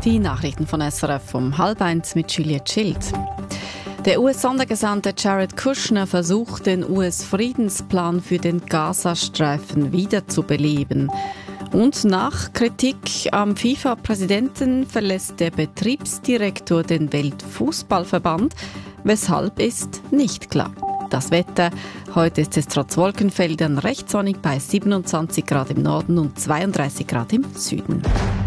Die Nachrichten von SRF um 12:30 mit Juliette Schild. Der US-Sondergesandte Jared Kushner versucht, den US-Friedensplan für den Gazastreifen wiederzubeleben. Und nach Kritik am FIFA-Präsidenten verlässt der Betriebsdirektor den Weltfußballverband. Weshalb ist nicht klar. Das Wetter. Heute ist es trotz Wolkenfeldern recht sonnig bei 27 Grad im Norden und 32 Grad im Süden.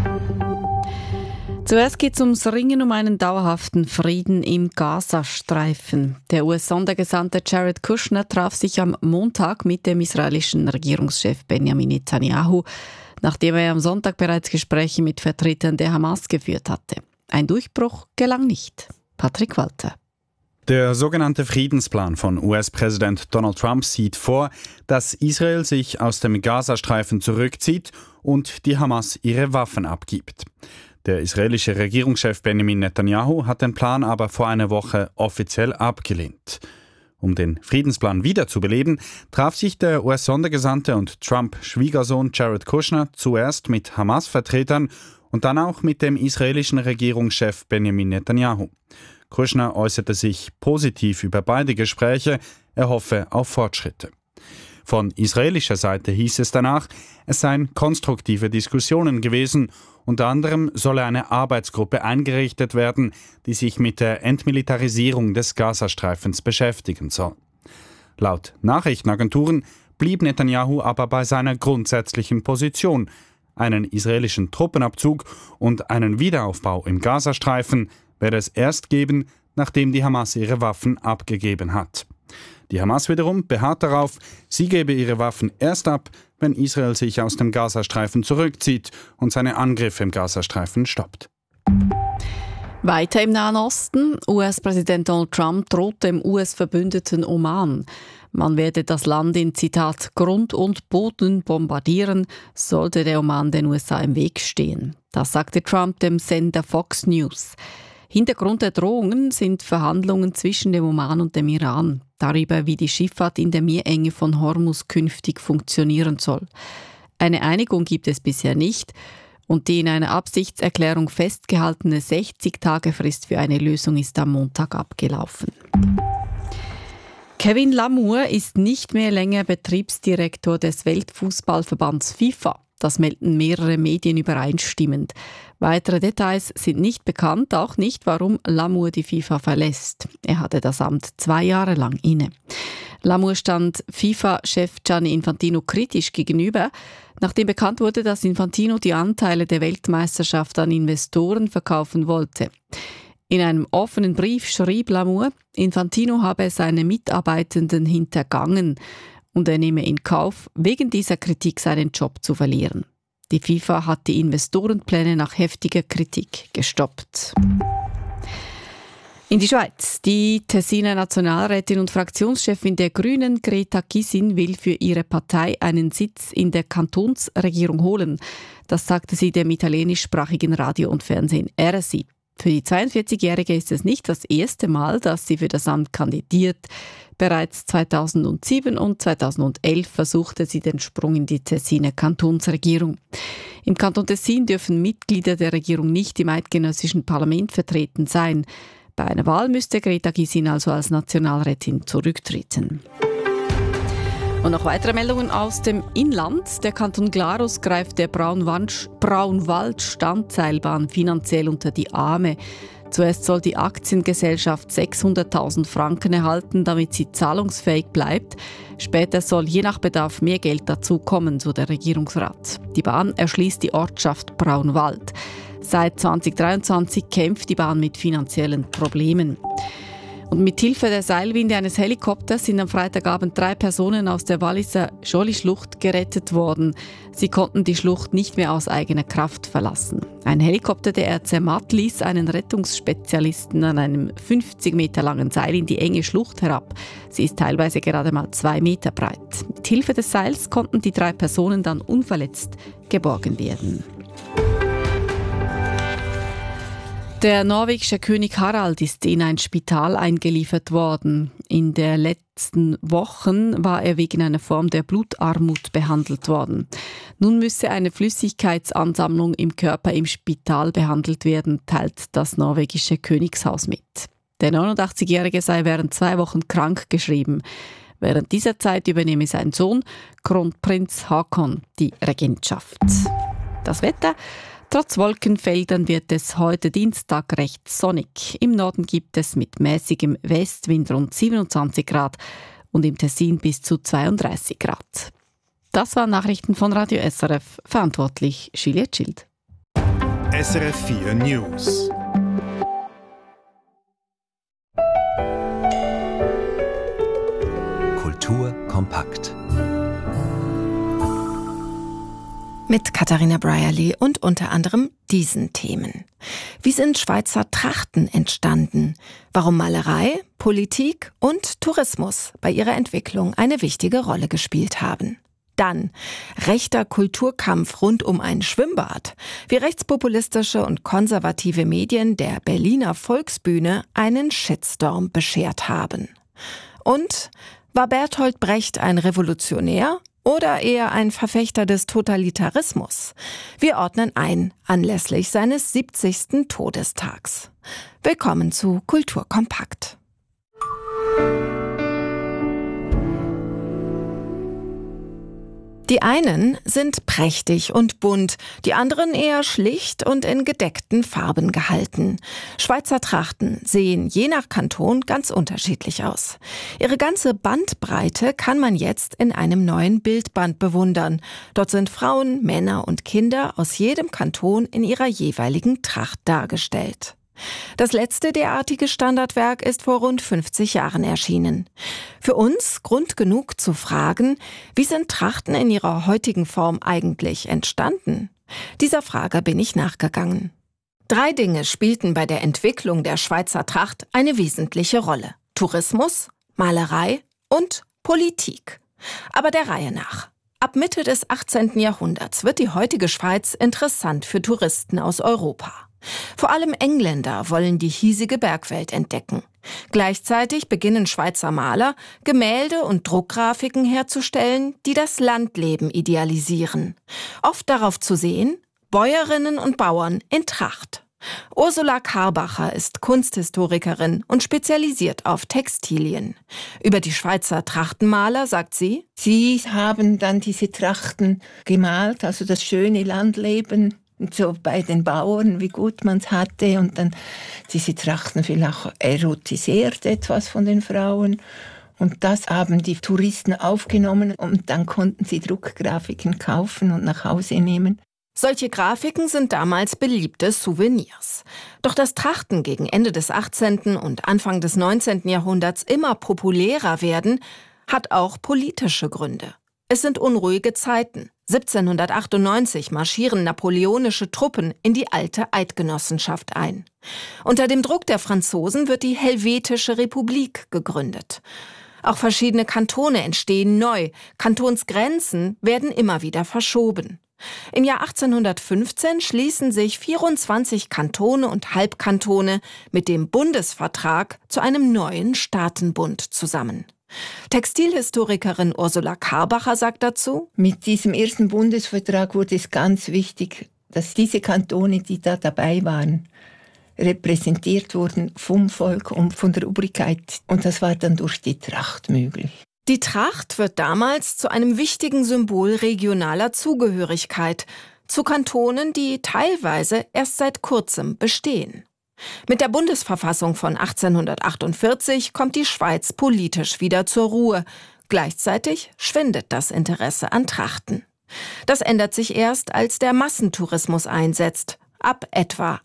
Zuerst geht es ums Ringen um einen dauerhaften Frieden im Gazastreifen. Der US-Sondergesandte Jared Kushner traf sich am Montag mit dem israelischen Regierungschef Benjamin Netanyahu, nachdem er am Sonntag bereits Gespräche mit Vertretern der Hamas geführt hatte. Ein Durchbruch gelang nicht. Patrick Walter. Der sogenannte Friedensplan von US-Präsident Donald Trump sieht vor, dass Israel sich aus dem Gazastreifen zurückzieht und die Hamas ihre Waffen abgibt. Der israelische Regierungschef Benjamin Netanyahu hat den Plan aber vor einer Woche offiziell abgelehnt. Um den Friedensplan wiederzubeleben, traf sich der US-Sondergesandte und Trump-Schwiegersohn Jared Kushner zuerst mit Hamas-Vertretern und dann auch mit dem israelischen Regierungschef Benjamin Netanyahu. Kushner äußerte sich positiv über beide Gespräche, er hoffe auf Fortschritte. Von israelischer Seite hieß es danach, es seien konstruktive Diskussionen gewesen. Unter anderem solle eine Arbeitsgruppe eingerichtet werden, die sich mit der Entmilitarisierung des Gazastreifens beschäftigen soll. Laut Nachrichtenagenturen blieb Netanyahu aber bei seiner grundsätzlichen Position. Einen israelischen Truppenabzug und einen Wiederaufbau im Gazastreifen werde es erst geben, nachdem die Hamas ihre Waffen abgegeben hat. Die Hamas wiederum beharrt darauf, sie gebe ihre Waffen erst ab, wenn Israel sich aus dem Gazastreifen zurückzieht und seine Angriffe im Gazastreifen stoppt. Weiter im Nahen Osten. US-Präsident Donald Trump droht dem US-Verbündeten Oman. Man werde das Land in, Zitat, Grund und Boden bombardieren, sollte der Oman den USA im Weg stehen. Das sagte Trump dem Sender Fox News. Hintergrund der Drohungen sind Verhandlungen zwischen dem Oman und dem Iran darüber, wie die Schifffahrt in der Meerenge von Hormuz künftig funktionieren soll. Eine Einigung gibt es bisher nicht und die in einer Absichtserklärung festgehaltene 60-Tage-Frist für eine Lösung ist am Montag abgelaufen. Kevin Lamour ist nicht mehr länger Betriebsdirektor des Weltfußballverbands FIFA. Das melden mehrere Medien übereinstimmend. Weitere Details sind nicht bekannt, auch nicht, warum Lamour die FIFA verlässt. Er hatte das Amt 2 Jahre lang inne. Lamour stand FIFA-Chef Gianni Infantino kritisch gegenüber, nachdem bekannt wurde, dass Infantino die Anteile der Weltmeisterschaft an Investoren verkaufen wollte. In einem offenen Brief schrieb Lamour, Infantino habe seine Mitarbeitenden hintergangen und er nehme in Kauf, wegen dieser Kritik seinen Job zu verlieren. Die FIFA hat die Investorenpläne nach heftiger Kritik gestoppt. In die Schweiz. Die Tessiner Nationalrätin und Fraktionschefin der Grünen, Greta Gysin, will für ihre Partei einen Sitz in der Kantonsregierung holen. Das sagte sie dem italienischsprachigen Radio und Fernsehen RSI. Für die 42-Jährige ist es nicht das erste Mal, dass sie für das Amt kandidiert. Bereits 2007 und 2011 versuchte sie den Sprung in die Tessiner Kantonsregierung. Im Kanton Tessin dürfen Mitglieder der Regierung nicht im eidgenössischen Parlament vertreten sein. Bei einer Wahl müsste Greta Gysin also als Nationalrätin zurücktreten. Und noch weitere Meldungen aus dem Inland. Der Kanton Glarus greift der Braunwald-Standseilbahn finanziell unter die Arme. Zuerst soll die Aktiengesellschaft 600.000 Franken erhalten, damit sie zahlungsfähig bleibt. Später soll je nach Bedarf mehr Geld dazukommen, so der Regierungsrat. Die Bahn erschließt die Ortschaft Braunwald. Seit 2023 kämpft die Bahn mit finanziellen Problemen. Und mit Hilfe der Seilwinde eines Helikopters sind am Freitagabend 3 Personen aus der Walliser Joly-Schlucht gerettet worden. Sie konnten die Schlucht nicht mehr aus eigener Kraft verlassen. Ein Helikopter der Zermatt ließ einen Rettungsspezialisten an einem 50 Meter langen Seil in die enge Schlucht herab. Sie ist teilweise gerade mal 2 Meter breit. Mit Hilfe des Seils konnten die 3 Personen dann unverletzt geborgen werden. Der norwegische König Harald ist in ein Spital eingeliefert worden. In den letzten Wochen war er wegen einer Form der Blutarmut behandelt worden. Nun müsse eine Flüssigkeitsansammlung im Körper im Spital behandelt werden, teilt das norwegische Königshaus mit. Der 89-Jährige sei während 2 Wochen krankgeschrieben. Während dieser Zeit übernehme sein Sohn, Kronprinz Haakon, die Regentschaft. Das Wetter: Trotz Wolkenfeldern wird es heute Dienstag recht sonnig. Im Norden gibt es mit mäßigem Westwind rund 27 Grad und im Tessin bis zu 32 Grad. Das waren Nachrichten von Radio SRF. Verantwortlich Juliette Schild. SRF 4 News. Kultur kompakt. Mit Katharina Brierley und unter anderem diesen Themen. Wie sind Schweizer Trachten entstanden? Warum Malerei, Politik und Tourismus bei ihrer Entwicklung eine wichtige Rolle gespielt haben. Dann rechter Kulturkampf rund um ein Schwimmbad. Wie rechtspopulistische und konservative Medien der Berliner Volksbühne einen Shitstorm beschert haben. Und war Bertolt Brecht ein Revolutionär oder eher ein Verfechter des Totalitarismus? Wir ordnen ein anlässlich seines 70. Todestags. Willkommen zu Kultur kompakt. Die einen sind prächtig und bunt, die anderen eher schlicht und in gedeckten Farben gehalten. Schweizer Trachten sehen je nach Kanton ganz unterschiedlich aus. Ihre ganze Bandbreite kann man jetzt in einem neuen Bildband bewundern. Dort sind Frauen, Männer und Kinder aus jedem Kanton in ihrer jeweiligen Tracht dargestellt. Das letzte derartige Standardwerk ist vor rund 50 Jahren erschienen. Für uns Grund genug zu fragen, wie sind Trachten in ihrer heutigen Form eigentlich entstanden? Dieser Frage bin ich nachgegangen. 3 Dinge spielten bei der Entwicklung der Schweizer Tracht eine wesentliche Rolle: Tourismus, Malerei und Politik. Aber der Reihe nach. Ab Mitte des 18. Jahrhunderts wird die heutige Schweiz interessant für Touristen aus Europa. Vor allem Engländer wollen die hiesige Bergwelt entdecken. Gleichzeitig beginnen Schweizer Maler, Gemälde und Druckgrafiken herzustellen, die das Landleben idealisieren. Oft darauf zu sehen: Bäuerinnen und Bauern in Tracht. Ursula Karbacher ist Kunsthistorikerin und spezialisiert auf Textilien. Über die Schweizer Trachtenmaler sagt sie: Sie haben dann diese Trachten gemalt, also das schöne Landleben, so bei den Bauern, wie gut man es hatte, und dann diese Trachten vielleicht auch erotisiert etwas von den Frauen. Und das haben die Touristen aufgenommen und dann konnten sie Druckgrafiken kaufen und nach Hause nehmen. Solche Grafiken sind damals beliebte Souvenirs. Doch dass Trachten gegen Ende des 18. und Anfang des 19. Jahrhunderts immer populärer werden, hat auch politische Gründe. Es sind unruhige Zeiten. 1798 marschieren napoleonische Truppen in die alte Eidgenossenschaft ein. Unter dem Druck der Franzosen wird die Helvetische Republik gegründet. Auch verschiedene Kantone entstehen neu. Kantonsgrenzen werden immer wieder verschoben. Im Jahr 1815 schließen sich 24 Kantone und Halbkantone mit dem Bundesvertrag zu einem neuen Staatenbund zusammen. Textilhistorikerin Ursula Karbacher sagt dazu: Mit diesem ersten Bundesvertrag wurde es ganz wichtig, dass diese Kantone, die da dabei waren, repräsentiert wurden vom Volk und von der Obrigkeit. Und das war dann durch die Tracht möglich. Die Tracht wird damals zu einem wichtigen Symbol regionaler Zugehörigkeit, zu Kantonen, die teilweise erst seit kurzem bestehen. Mit der Bundesverfassung von 1848 kommt die Schweiz politisch wieder zur Ruhe. Gleichzeitig schwindet das Interesse an Trachten. Das ändert sich erst, als der Massentourismus einsetzt, ab etwa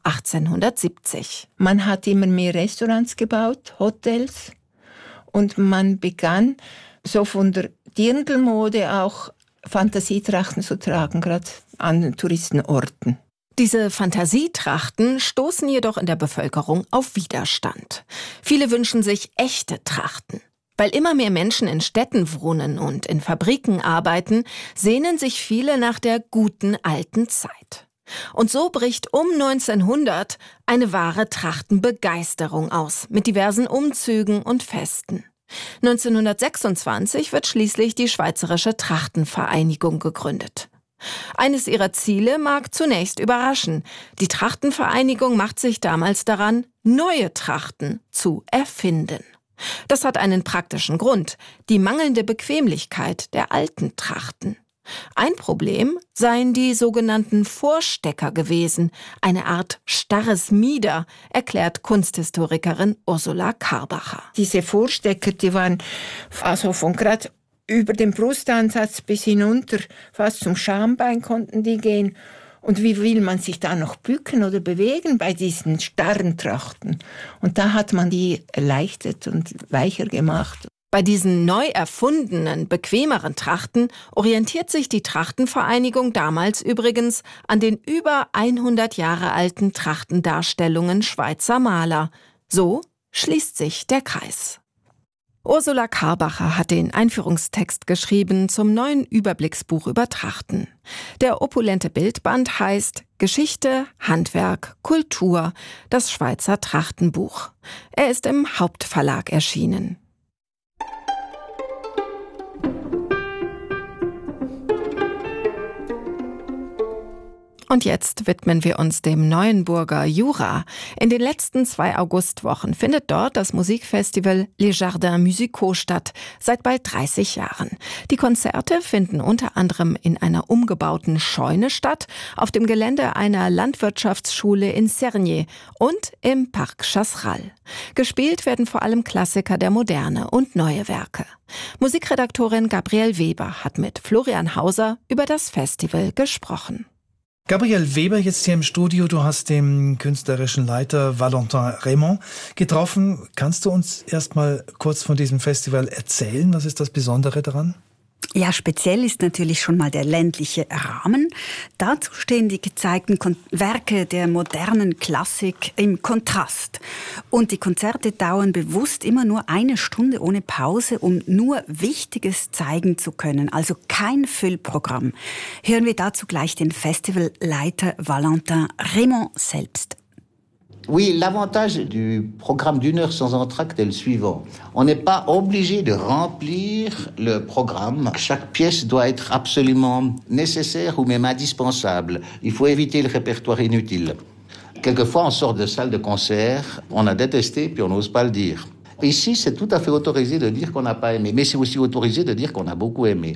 1870. Man hat immer mehr Restaurants gebaut, Hotels, und man begann so von der Dirndlmode auch Fantasietrachten zu tragen, gerade an Touristenorten. Diese Fantasietrachten stoßen jedoch in der Bevölkerung auf Widerstand. Viele wünschen sich echte Trachten. Weil immer mehr Menschen in Städten wohnen und in Fabriken arbeiten, sehnen sich viele nach der guten alten Zeit. Und so bricht um 1900 eine wahre Trachtenbegeisterung aus, mit diversen Umzügen und Festen. 1926 wird schließlich die Schweizerische Trachtenvereinigung gegründet. Eines ihrer Ziele mag zunächst überraschen. Die Trachtenvereinigung macht sich damals daran, neue Trachten zu erfinden. Das hat einen praktischen Grund: die mangelnde Bequemlichkeit der alten Trachten. Ein Problem seien die sogenannten Vorstecker gewesen, eine Art starres Mieder, erklärt Kunsthistorikerin Ursula Karbacher. Diese Vorstecker, die waren also von gerade über dem Brustansatz bis hinunter, fast zum Schambein konnten die gehen. Und wie will man sich da noch bücken oder bewegen bei diesen starren Trachten? Und da hat man die erleichtert und weicher gemacht. Bei diesen neu erfundenen, bequemeren Trachten orientiert sich die Trachtenvereinigung damals übrigens an den über 100 Jahre alten Trachtendarstellungen Schweizer Maler. So schließt sich der Kreis. Ursula Karbacher hat den Einführungstext geschrieben zum neuen Überblicksbuch über Trachten. Der opulente Bildband heißt Geschichte, Handwerk, Kultur, das Schweizer Trachtenbuch. Er ist im Hauptverlag erschienen. Und jetzt widmen wir uns dem Neuenburger Jura. In den letzten 2 Augustwochen findet dort das Musikfestival Les Jardins Musicaux statt, seit bald 30 Jahren. Die Konzerte finden unter anderem in einer umgebauten Scheune statt, auf dem Gelände einer Landwirtschaftsschule in Cernay und im Parc Chasseral. Gespielt werden vor allem Klassiker der Moderne und neue Werke. Musikredaktorin Gabrielle Weber hat mit Florian Hauser über das Festival gesprochen. Gabrielle Weber jetzt hier im Studio. Du hast den künstlerischen Leiter Valentin Raymond getroffen. Kannst du uns erst mal kurz von diesem Festival erzählen? Was ist das Besondere daran? Ja, speziell ist natürlich schon mal der ländliche Rahmen. Dazu stehen die gezeigten Werke der modernen Klassik im Kontrast. Und die Konzerte dauern bewusst immer nur 1 Stunde ohne Pause, um nur Wichtiges zeigen zu können. Also kein Füllprogramm. Hören wir dazu gleich den Festivalleiter Valentin Raymond selbst. Oui, l'avantage du programme d'1 heure sans entracte est le suivant. On n'est pas obligé de remplir le programme. Chaque pièce doit être absolument nécessaire ou même indispensable. Il faut éviter le répertoire inutile. Quelquefois, on sort de salle de concert, on a détesté, puis on n'ose pas le dire. Ici, c'est tout à fait autorisé de dire qu'on n'a pas aimé, mais c'est aussi autorisé de dire qu'on a beaucoup aimé.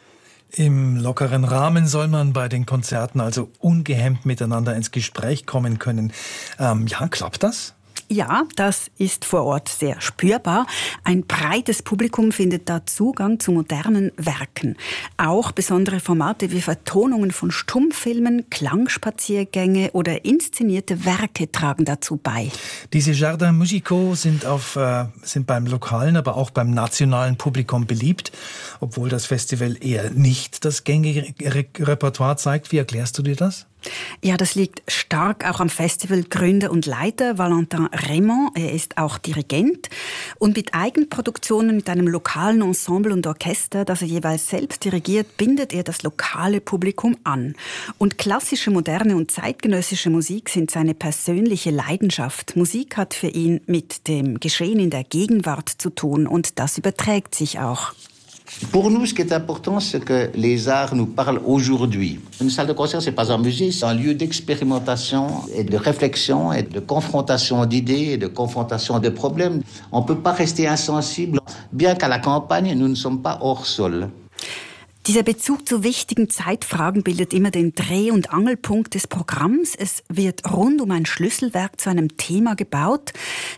Im lockeren Rahmen soll man bei den Konzerten also ungehemmt miteinander ins Gespräch kommen können. Ja, klappt das? Ja, das ist vor Ort sehr spürbar. Ein breites Publikum findet da Zugang zu modernen Werken. Auch besondere Formate wie Vertonungen von Stummfilmen, Klangspaziergänge oder inszenierte Werke tragen dazu bei. Diese Jardins Musicaux sind beim lokalen, aber auch beim nationalen Publikum beliebt, obwohl das Festival eher nicht das gängige Repertoire zeigt. Wie erklärst du dir das? Ja, das liegt stark auch am Festivalgründer und Leiter Valentin Raymond. Er ist auch Dirigent und mit Eigenproduktionen mit einem lokalen Ensemble und Orchester, das er jeweils selbst dirigiert, bindet er das lokale Publikum an. Und klassische, moderne und zeitgenössische Musik sind seine persönliche Leidenschaft. Musik hat für ihn mit dem Geschehen in der Gegenwart zu tun und das überträgt sich auch. Pour nous, ce qui est important, c'est que les arts nous parlent aujourd'hui. Une salle de concert, c'est pas un musée, c'est un lieu d'expérimentation et de réflexion et de confrontation d'idées et de confrontation de problèmes. On peut pas rester insensible. Bien qu'à la campagne, nous ne sommes pas hors sol. Dieser Bezug zu wichtigen Zeitfragen bildet immer den Dreh- und Angelpunkt des Programms. Es wird rund um ein Schlüsselwerk zu einem Thema gebaut.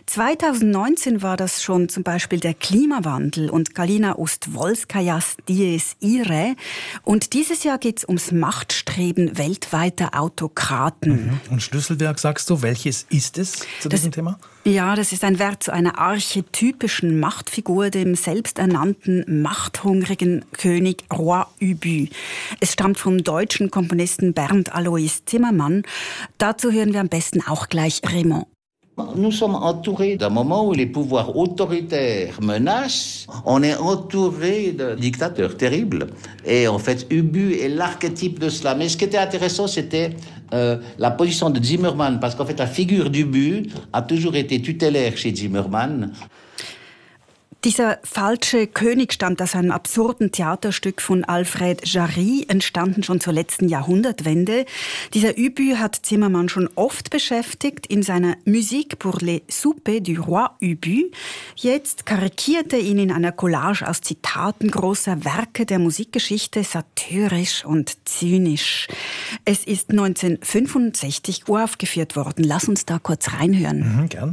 2019 war das schon zum Beispiel der Klimawandel und Galina Ustwolskajas Dies Irae. Und dieses Jahr geht es ums Machtstreben weltweiter Autokraten. Und Schlüsselwerk, sagst du, welches ist es zu diesem Thema? Ja, das ist ein Werk zu einer archetypischen Machtfigur, dem selbsternannten, machthungrigen König Roi Ubu. Es stammt vom deutschen Komponisten Bernd Alois Zimmermann. Dazu hören wir am besten auch gleich Raymond. Nous sommes entourés d'un moment où les pouvoirs autoritaires menacent. On est entouré de dictateurs terribles. Et en fait, Ubu est l'archétype de cela. Mais ce qui était intéressant, c'était la position de Zimmermann. Parce qu'en fait, la figure d'Ubu a toujours été tutélaire chez Zimmermann. Dieser falsche König stammt aus einem absurden Theaterstück von Alfred Jarry, entstanden schon zur letzten Jahrhundertwende. Dieser Ubu hat Zimmermann schon oft beschäftigt in seiner Musique pour les soupers du roi Ubu. Jetzt karikiert er ihn in einer Collage aus Zitaten großer Werke der Musikgeschichte satirisch und zynisch. Es ist 1965 uraufgeführt worden. Lass uns da kurz reinhören. Gern.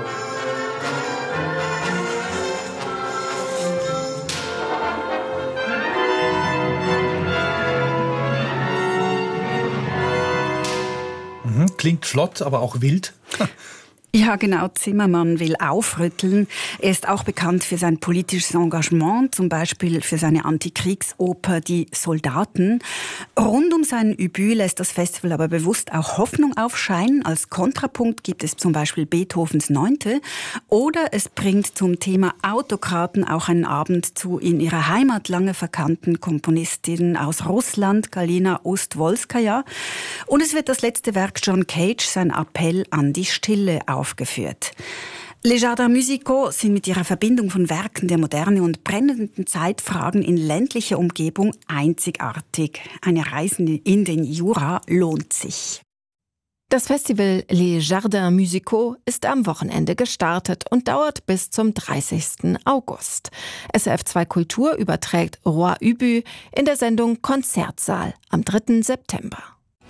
Klingt flott, aber auch wild. Ja, genau. Zimmermann will aufrütteln. Er ist auch bekannt für sein politisches Engagement, zum Beispiel für seine Antikriegsoper Die Soldaten. Rund um seinen Ubu lässt das Festival aber bewusst auch Hoffnung aufscheinen. Als Kontrapunkt gibt es zum Beispiel Beethovens 9. Oder es bringt zum Thema Autokraten auch einen Abend zu in ihrer Heimat lange verkannten Komponistin aus Russland, Galina Ustwolskaja. Und es wird das letzte Werk John Cage, sein Appell an die Stille, aufgeführt. Les Jardins Musicaux sind mit ihrer Verbindung von Werken der Moderne und brennenden Zeitfragen in ländlicher Umgebung einzigartig. Eine Reise in den Jura lohnt sich. Das Festival Les Jardins Musicaux ist am Wochenende gestartet und dauert bis zum 30. August. SRF 2 Kultur überträgt Roi Ubu in der Sendung Konzertsaal am 3. September.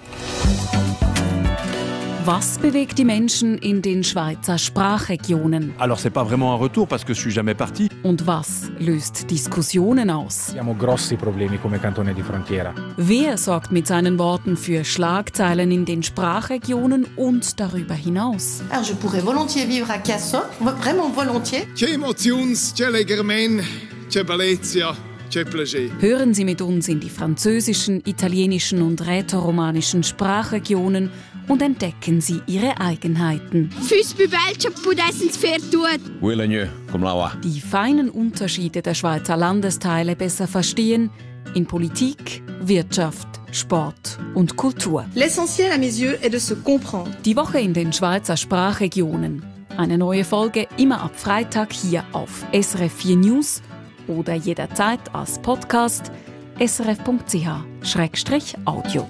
Was bewegt die Menschen in den Schweizer Sprachregionen? Alors c'est pas vraiment un retour parce que je suis jamais parti. Und was löst Diskussionen aus? Abbiamo grossi problemi come cantone di frontiera. Wer sorgt mit seinen Worten für Schlagzeilen in den Sprachregionen und darüber hinaus? Alors je pourrais volontiers vivre à Cassock, vraiment volontiers. C'è emotions, c'è legermen, c'è bellezza. Hören Sie mit uns in die französischen, italienischen und rätoromanischen Sprachregionen und entdecken Sie ihre Eigenheiten. Die feinen Unterschiede der Schweizer Landesteile besser verstehen in Politik, Wirtschaft, Sport und Kultur. L'essentiel à mes yeux est de se comprendre. Die Woche in den Schweizer Sprachregionen. Eine neue Folge immer ab Freitag hier auf SRF 4 News oder jederzeit als Podcast srf.ch/audio.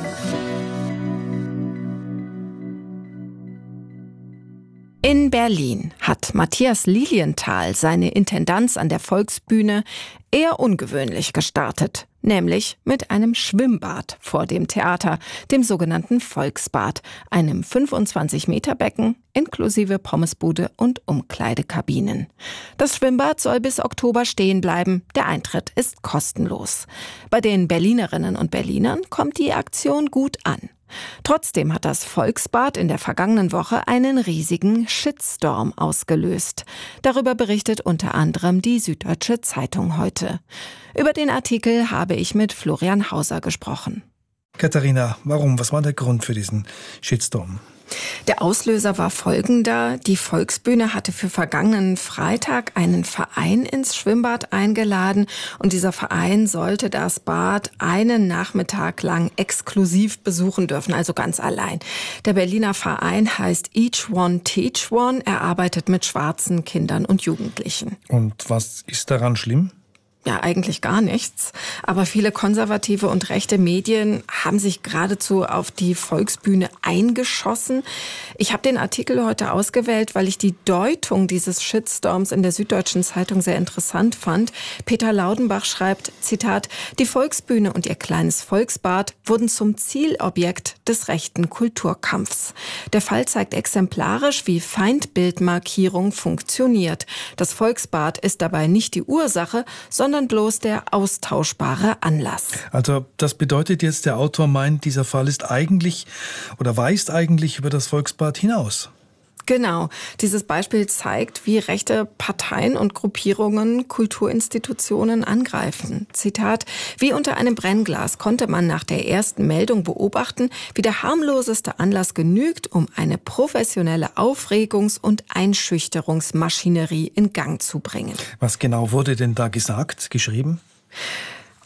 In Berlin hat Matthias Lilienthal seine Intendanz an der Volksbühne eher ungewöhnlich gestartet, nämlich mit einem Schwimmbad vor dem Theater, dem sogenannten Volksbad, einem 25-Meter-Becken inklusive Pommesbude und Umkleidekabinen. Das Schwimmbad soll bis Oktober stehen bleiben, der Eintritt ist kostenlos. Bei den Berlinerinnen und Berlinern kommt die Aktion gut an. Trotzdem hat das Volksbad in der vergangenen Woche einen riesigen Shitstorm ausgelöst. Darüber berichtet unter anderem die Süddeutsche Zeitung heute. Über den Artikel habe ich mit Florian Hauser gesprochen. Katharina, warum? Was war der Grund für diesen Shitstorm? Der Auslöser war folgender. Die Volksbühne hatte für vergangenen Freitag einen Verein ins Schwimmbad eingeladen und dieser Verein sollte das Bad einen Nachmittag lang exklusiv besuchen dürfen, also ganz allein. Der Berliner Verein heißt Each One Teach One. Er arbeitet mit schwarzen Kindern und Jugendlichen. Und was ist daran schlimm? Ja, eigentlich gar nichts. Aber viele konservative und rechte Medien haben sich geradezu auf die Volksbühne eingeschossen. Ich habe den Artikel heute ausgewählt, weil ich die Deutung dieses Shitstorms in der Süddeutschen Zeitung sehr interessant fand. Peter Laudenbach schreibt, Zitat, die Volksbühne und ihr kleines Volksbad wurden zum Zielobjekt des rechten Kulturkampfs. Der Fall zeigt exemplarisch, wie Feindbildmarkierung funktioniert. Das Volksbad ist dabei nicht die Ursache, sondern bloß der austauschbare Anlass. Also das bedeutet jetzt, der Autor meint, dieser Fall ist eigentlich oder weist eigentlich über das Volksbad hinaus. Genau. Dieses Beispiel zeigt, wie rechte Parteien und Gruppierungen Kulturinstitutionen angreifen. Zitat, wie unter einem Brennglas konnte man nach der ersten Meldung beobachten, wie der harmloseste Anlass genügt, um eine professionelle Aufregungs- und Einschüchterungsmaschinerie in Gang zu bringen. Was genau wurde denn da gesagt, geschrieben?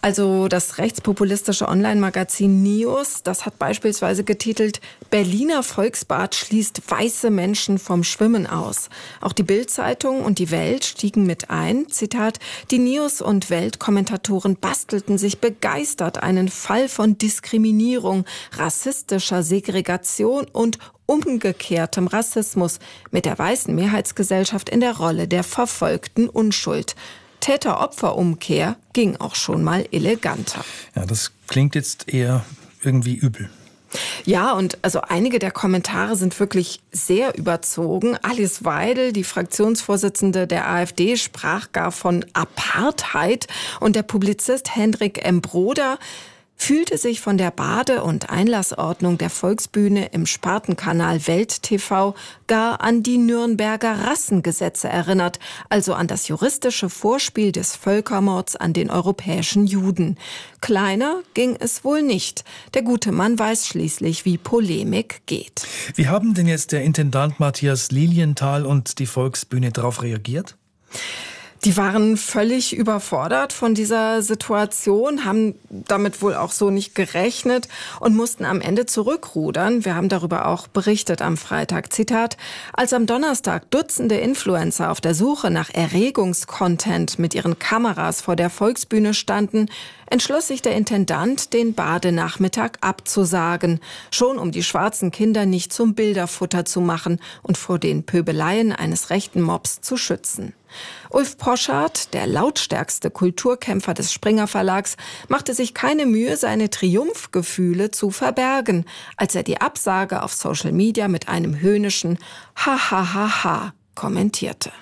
Also das rechtspopulistische Online-Magazin NIOS, das hat beispielsweise getitelt, Berliner Volksbad schließt weiße Menschen vom Schwimmen aus. Auch die Bild-Zeitung und die Welt stiegen mit ein. Zitat, die NIOS- und Welt-Kommentatoren bastelten sich begeistert einen Fall von Diskriminierung, rassistischer Segregation und umgekehrtem Rassismus mit der weißen Mehrheitsgesellschaft in der Rolle der verfolgten Unschuld. Täter-Opfer-Umkehr ging auch schon mal eleganter. Ja, das klingt jetzt eher irgendwie übel. Ja, und also einige der Kommentare sind wirklich sehr überzogen. Alice Weidel, die Fraktionsvorsitzende der AfD, sprach gar von Apartheid. Und der Publizist Hendrik M. Broder fühlte sich von der Bade- und Einlassordnung der Volksbühne im Spartenkanal Welt TV gar an die Nürnberger Rassengesetze erinnert, also an das juristische Vorspiel des Völkermords an den europäischen Juden. Kleiner ging es wohl nicht. Der gute Mann weiß schließlich, wie Polemik geht. Wie haben denn jetzt der Intendant Matthias Lilienthal und die Volksbühne darauf reagiert? Die waren völlig überfordert von dieser Situation, haben damit wohl auch so nicht gerechnet und mussten am Ende zurückrudern. Wir haben darüber auch berichtet am Freitag. Zitat, als am Donnerstag Dutzende Influencer auf der Suche nach Erregungskontent mit ihren Kameras vor der Volksbühne standen, entschloss sich der Intendant, den Badenachmittag abzusagen, schon um die schwarzen Kinder nicht zum Bilderfutter zu machen und vor den Pöbeleien eines rechten Mobs zu schützen. Ulf Poschardt, der lautstärkste Kulturkämpfer des Springer Verlags, machte sich keine Mühe, seine Triumphgefühle zu verbergen, als er die Absage auf Social Media mit einem höhnischen Ha-ha-ha-ha kommentierte.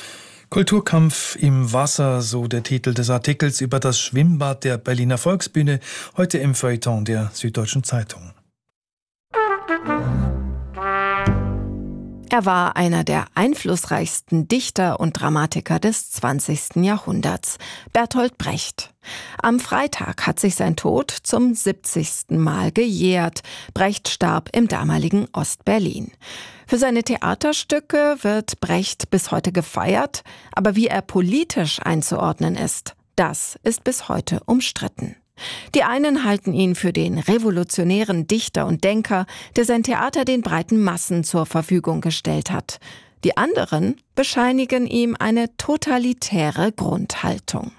Kulturkampf im Wasser, so der Titel des Artikels über das Schwimmbad der Berliner Volksbühne, heute im Feuilleton der Süddeutschen Zeitung. Er war einer der einflussreichsten Dichter und Dramatiker des 20. Jahrhunderts, Bertolt Brecht. Am Freitag hat sich sein Tod zum 70. Mal gejährt. Brecht starb im damaligen Ostberlin. Für seine Theaterstücke wird Brecht bis heute gefeiert, aber wie er politisch einzuordnen ist, das ist bis heute umstritten. Die einen halten ihn für den revolutionären Dichter und Denker, der sein Theater den breiten Massen zur Verfügung gestellt hat. Die anderen bescheinigen ihm eine totalitäre Grundhaltung.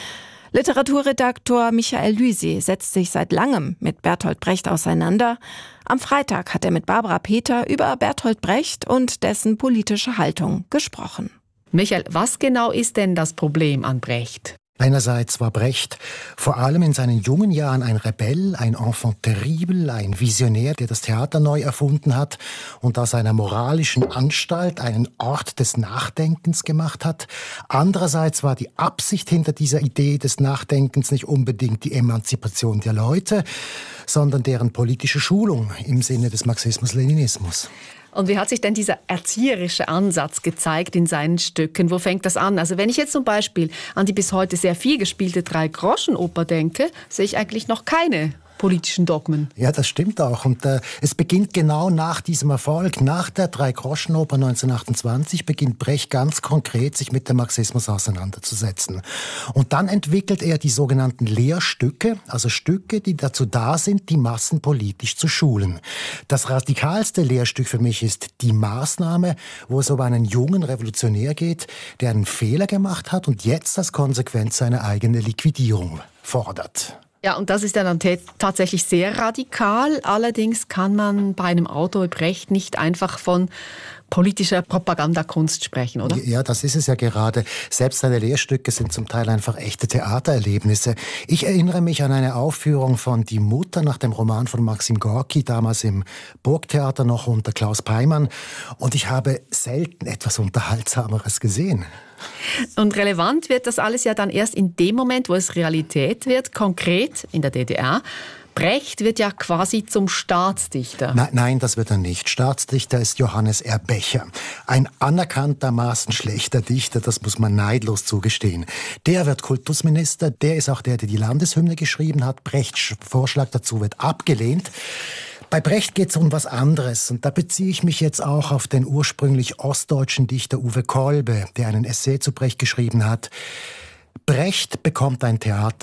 Literaturredaktor Michael Lüsi setzt sich seit langem mit Bertolt Brecht auseinander. Am Freitag hat er mit Barbara Peter über Bertolt Brecht und dessen politische Haltung gesprochen. Michael, was genau ist denn das Problem an Brecht? Einerseits war Brecht vor allem in seinen jungen Jahren ein Rebell, ein Enfant terrible, ein Visionär, der das Theater neu erfunden hat und aus einer moralischen Anstalt einen Ort des Nachdenkens gemacht hat. Andererseits war die Absicht hinter dieser Idee des Nachdenkens nicht unbedingt die Emanzipation der Leute, sondern deren politische Schulung im Sinne des Marxismus-Leninismus. Und wie hat sich denn dieser erzieherische Ansatz gezeigt in seinen Stücken? Wo fängt das an? Also wenn ich jetzt zum Beispiel an die bis heute sehr viel gespielte Drei-Groschen-Oper denke, sehe ich eigentlich noch keine politischen Dogmen. Ja, das stimmt auch. Und es beginnt genau nach diesem Erfolg. Nach der Drei-Groschen-Oper 1928 beginnt Brecht ganz konkret, sich mit dem Marxismus auseinanderzusetzen. Und dann entwickelt er die sogenannten Lehrstücke, also Stücke, die dazu da sind, die Massen politisch zu schulen. Das radikalste Lehrstück für mich ist Die Maßnahme, wo es um einen jungen Revolutionär geht, der einen Fehler gemacht hat und jetzt als Konsequenz seine eigene Liquidierung fordert. Ja, und das ist dann tatsächlich sehr radikal. Allerdings kann man bei einem Autor wie Brecht nicht einfach von politischer Propagandakunst sprechen, oder? Ja, das ist es ja gerade. Selbst seine Lehrstücke sind zum Teil einfach echte Theatererlebnisse. Ich erinnere mich an eine Aufführung von Die Mutter nach dem Roman von Maxim Gorki, damals im Burgtheater noch unter Klaus Peimann. Und ich habe selten etwas Unterhaltsameres gesehen. Und relevant wird das alles ja dann erst in dem Moment, wo es Realität wird, konkret in der DDR. Brecht wird ja quasi zum Staatsdichter. Nein, das wird er nicht. Staatsdichter ist Johannes R. Becher. Ein anerkanntermaßen schlechter Dichter, das muss man neidlos zugestehen. Der wird Kultusminister, der ist auch der die Landeshymne geschrieben hat. Brechts Vorschlag dazu wird abgelehnt. Bei Brecht geht es um was anderes und da beziehe ich mich jetzt auch auf den ursprünglich ostdeutschen Dichter Uwe Kolbe, der einen Essay zu Brecht geschrieben hat. Brecht bekommt ein Theater.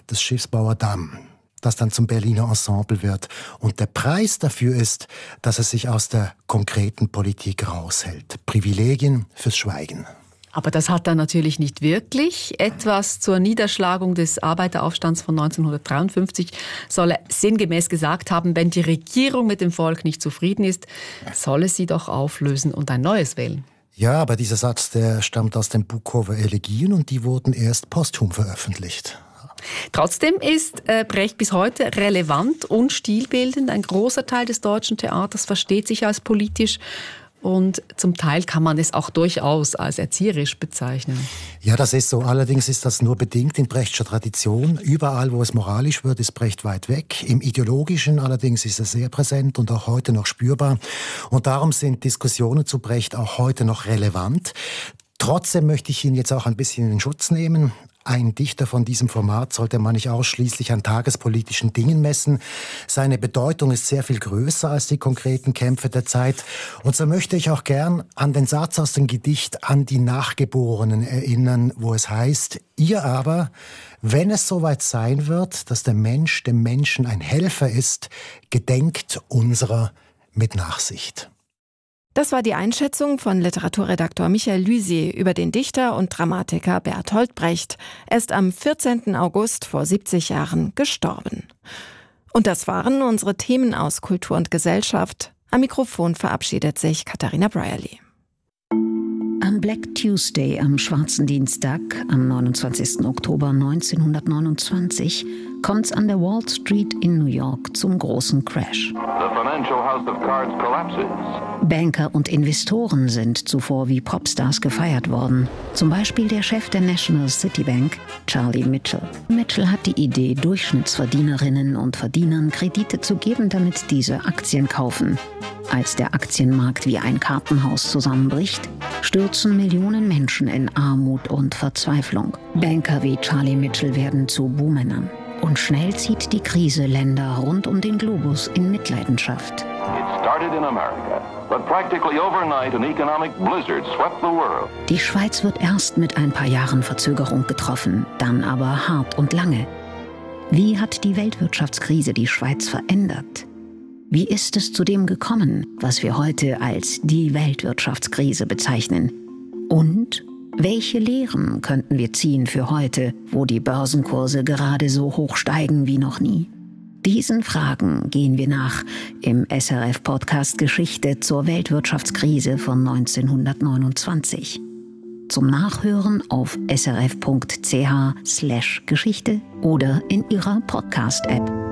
das Schiffsbauer Damm, das dann zum Berliner Ensemble wird. Und der Preis dafür ist, dass es sich aus der konkreten Politik raushält. Privilegien fürs Schweigen. Aber das hat dann natürlich nicht wirklich etwas zur Niederschlagung des Arbeiteraufstands von 1953. Soll er sinngemäß gesagt haben, wenn die Regierung mit dem Volk nicht zufrieden ist, solle sie doch auflösen und ein neues wählen. Ja, aber dieser Satz, der stammt aus den Bukower Elegien und die wurden erst posthum veröffentlicht. Trotzdem ist Brecht bis heute relevant und stilbildend. Ein großer Teil des deutschen Theaters versteht sich als politisch. Und zum Teil kann man es auch durchaus als erzieherisch bezeichnen. Ja, das ist so. Allerdings ist das nur bedingt in Brechtscher Tradition. Überall, wo es moralisch wird, ist Brecht weit weg. Im Ideologischen allerdings ist er sehr präsent und auch heute noch spürbar. Und darum sind Diskussionen zu Brecht auch heute noch relevant. Trotzdem möchte ich ihn jetzt auch ein bisschen in den Schutz nehmen. Ein Dichter von diesem Format sollte man nicht ausschließlich an tagespolitischen Dingen messen. Seine Bedeutung ist sehr viel größer als die konkreten Kämpfe der Zeit. Und so möchte ich auch gern an den Satz aus dem Gedicht An die Nachgeborenen erinnern, wo es heißt: Ihr aber, wenn es soweit sein wird, dass der Mensch dem Menschen ein Helfer ist, gedenkt unserer mit Nachsicht. Das war die Einschätzung von Literaturredaktor Michael Lysier über den Dichter und Dramatiker Bertolt Brecht. Er ist am 14. August vor 70 Jahren gestorben. Und das waren unsere Themen aus Kultur und Gesellschaft. Am Mikrofon verabschiedet sich Katharina Brierley. Am Black Tuesday, am Schwarzen Dienstag, am 29. Oktober 1929, kommt es an der Wall Street in New York zum großen Crash. The financial house of cards collapses. Banker und Investoren sind zuvor wie Popstars gefeiert worden. Zum Beispiel der Chef der National City Bank, Charlie Mitchell. Mitchell hat die Idee, Durchschnittsverdienerinnen und Verdienern Kredite zu geben, damit diese Aktien kaufen. Als der Aktienmarkt wie ein Kartenhaus zusammenbricht, stürzen Millionen Menschen in Armut und Verzweiflung. Banker wie Charlie Mitchell werden zu Buhmännern. Und schnell zieht die Krise Länder rund um den Globus in Mitleidenschaft. Die Schweiz wird erst mit ein paar Jahren Verzögerung getroffen, dann aber hart und lange. Wie hat die Weltwirtschaftskrise die Schweiz verändert? Wie ist es zu dem gekommen, was wir heute als die Weltwirtschaftskrise bezeichnen? Und welche Lehren könnten wir ziehen für heute, wo die Börsenkurse gerade so hoch steigen wie noch nie? Diesen Fragen gehen wir nach im SRF-Podcast Geschichte zur Weltwirtschaftskrise von 1929. Zum Nachhören auf srf.ch/Geschichte oder in Ihrer Podcast-App.